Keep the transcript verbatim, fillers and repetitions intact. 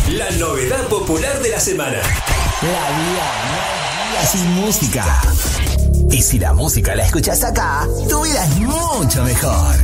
La novedad popular de la semana. La vida no es vida sin música. Y si la música la escuchas acá, tu vida es mucho mejor.